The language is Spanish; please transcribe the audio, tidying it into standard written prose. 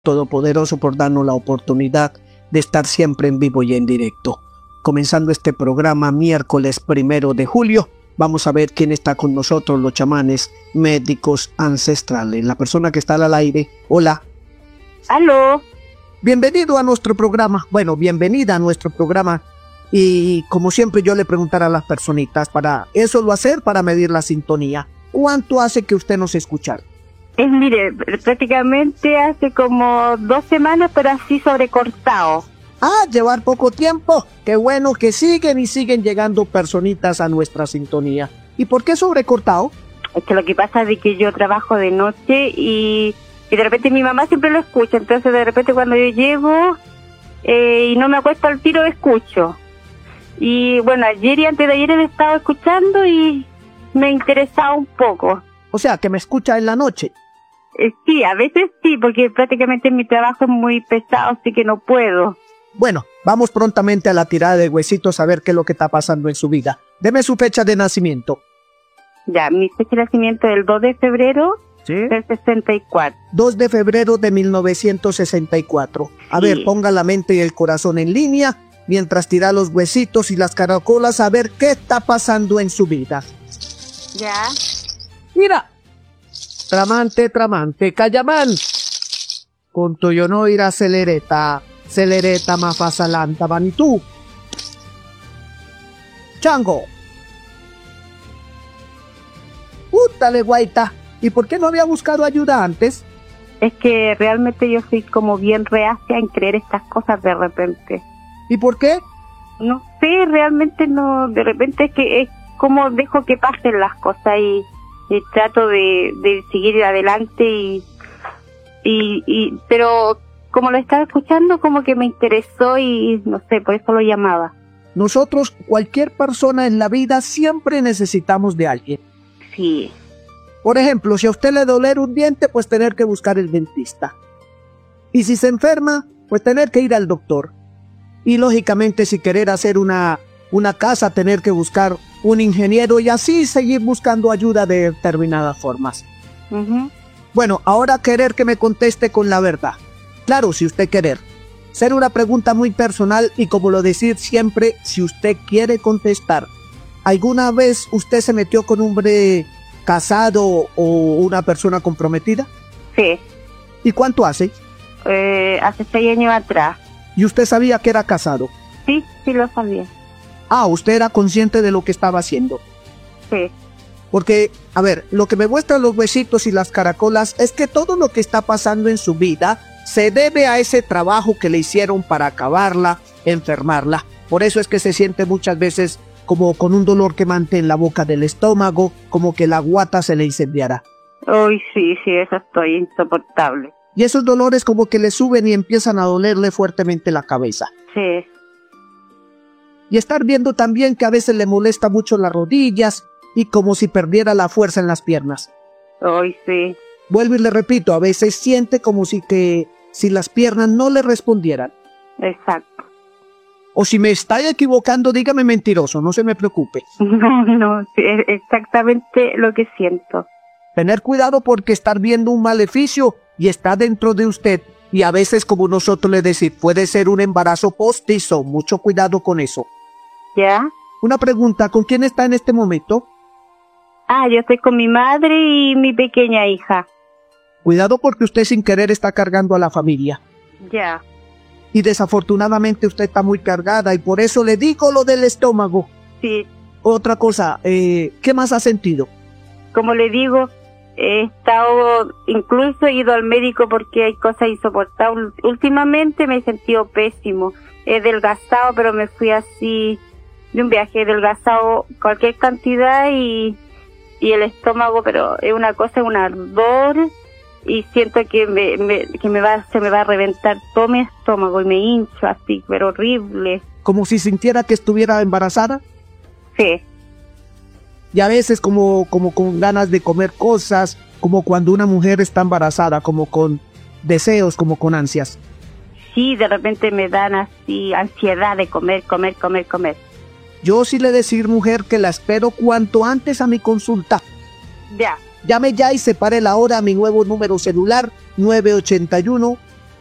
Todopoderoso, por darnos la oportunidad de estar siempre en vivo y en directo. Comenzando este programa miércoles 1 de julio, vamos a ver quién está con nosotros, los chamanes médicos ancestrales. La persona que está al aire, hola. Aló. Bienvenido a nuestro programa, bienvenida a nuestro programa. Y como siempre yo le preguntaré a las personitas, para eso lo hacer, para medir la sintonía. ¿Cuánto hace que usted nos escucha? Mire, prácticamente hace como 2 semanas, pero así sobrecortado. Llevar poco tiempo. Qué bueno que siguen y siguen llegando personitas a nuestra sintonía. ¿Y por qué sobrecortado? Es que lo que pasa es que yo trabajo de noche y de repente mi mamá siempre lo escucha. Entonces de repente cuando yo llego y no me acuesto al tiro, escucho. Y bueno, ayer y antes de ayer he estado escuchando y me interesaba un poco. O sea, que me escucha en la noche. Sí, a veces sí, porque prácticamente mi trabajo es muy pesado, así que no puedo. Bueno, vamos prontamente a la tirada de huesitos a ver qué es lo que está pasando en su vida. Deme su fecha de nacimiento. Ya, mi fecha de nacimiento es el 2 de febrero del 64. 2 de febrero de 1964. A ver, ponga la mente y el corazón en línea mientras tira los huesitos y las caracolas a ver qué está pasando en su vida. Ya. Mira. Tramante, Cayamán. Con tuyo no irá celereta mafasalanta, vanitú. Chango. Pútale, guaita. ¿Y por qué no había buscado ayuda antes? Es que realmente yo soy como bien reacia en creer estas cosas de repente. ¿Y por qué? No sé, realmente no, de repente es como dejo que pasen las cosas y trato de seguir adelante pero como lo estaba escuchando como que me interesó y no sé, por eso lo llamaba. Nosotros, cualquier persona en la vida, siempre necesitamos de alguien. Sí. Por ejemplo, si a usted le duele un diente, pues tener que buscar el dentista. Y si se enferma, pues tener que ir al doctor. Y lógicamente, si querer hacer una casa, tener que buscar un ingeniero y así seguir buscando ayuda de determinadas formas. Bueno, ahora querer que me conteste con la verdad. Claro, si usted querer. Ser una pregunta muy personal y como lo decir siempre, si usted quiere contestar. ¿Alguna vez usted se metió con un hombre casado o una persona comprometida? Sí. ¿Y cuánto hace? Hace 6 años atrás. ¿Y usted sabía que era casado? Sí lo sabía. Usted era consciente de lo que estaba haciendo. Sí. Porque, a ver, lo que me muestran los huesitos y las caracolas es que todo lo que está pasando en su vida se debe a ese trabajo que le hicieron para acabarla, enfermarla. Por eso es que se siente muchas veces como con un dolor quemante en la boca del estómago, como que la guata se le incendiará. Uy, sí, eso estoy insoportable. Y esos dolores como que le suben y empiezan a dolerle fuertemente la cabeza. Sí. Y estar viendo también que a veces le molesta mucho las rodillas y como si perdiera la fuerza en las piernas. Uy, sí. Vuelvo y le repito, a veces siente como si las piernas no le respondieran. Exacto. O si me está equivocando, dígame mentiroso, no se me preocupe. No, sí, es exactamente lo que siento. Tener cuidado porque estar viendo un maleficio y está dentro de usted. Y a veces, como nosotros le decimos, puede ser un embarazo postizo. Mucho cuidado con eso. ¿Ya? Una pregunta, ¿con quién está en este momento? Yo estoy con mi madre y mi pequeña hija. Cuidado porque usted sin querer está cargando a la familia. Ya. Y desafortunadamente usted está muy cargada y por eso le digo lo del estómago. Sí. Otra cosa, ¿qué más ha sentido? Como le digo, incluso he ido al médico porque hay cosas insoportables. Últimamente me he sentido pésimo. He adelgazado, pero me fui así de un viaje, he adelgazado cualquier cantidad y el estómago, pero es una cosa, un ardor y siento que se me va a reventar todo mi estómago y me hincho así, pero horrible. ¿Como si sintiera que estuviera embarazada? Sí. Y a veces como con ganas de comer cosas, como cuando una mujer está embarazada, como con deseos, como con ansias. Sí, de repente me dan así ansiedad de comer. Yo sí le decir, mujer, que la espero cuanto antes a mi consulta. Ya. Llame ya y separe la hora a mi nuevo número celular,